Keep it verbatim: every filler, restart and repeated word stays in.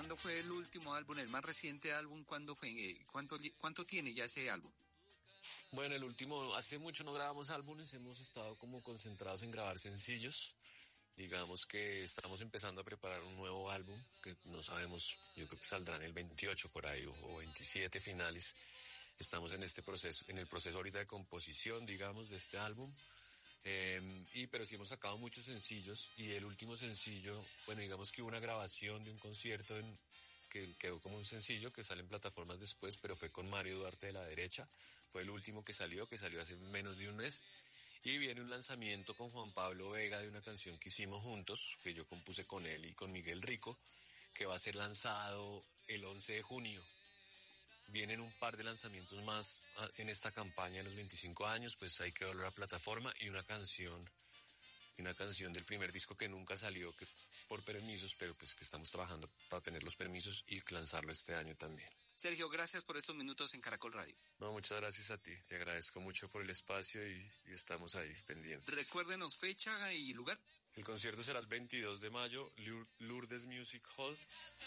¿cuándo fue el último álbum, el más reciente álbum? ¿Cuándo fue? Eh, ¿Cuánto, cuánto tiene ya ese álbum? Bueno, el último, hace mucho no grabamos álbumes, hemos estado como concentrados en grabar sencillos. Digamos que estamos empezando a preparar un nuevo álbum, que no sabemos, yo creo que saldrá en el veintiocho por ahí, o veintisiete finales. Estamos en este proceso, en el proceso ahorita de composición, digamos, de este álbum. Eh, y pero sí hemos sacado muchos sencillos, y el último sencillo, bueno, digamos que hubo una grabación de un concierto en, que quedó como un sencillo que sale en plataformas después, pero fue con Mario Duarte de la Derecha. Fue el último que salió, que salió hace menos de un mes. Y viene un lanzamiento con Juan Pablo Vega de una canción que hicimos juntos, que yo compuse con él y con Miguel Rico, que va a ser lanzado el once de junio. Vienen un par de lanzamientos más en esta campaña de los veinticinco años, pues hay que volver a la plataforma, y una canción, una canción del primer disco que nunca salió, que por permisos, pero pues que estamos trabajando para tener los permisos y lanzarlo este año también. Sergio, gracias por estos minutos en Caracol Radio. No, muchas gracias a ti. Te agradezco mucho por el espacio y, y estamos ahí pendientes. Recuérdenos fecha y lugar. El concierto será el veintidós de mayo, Lourdes Music Hall.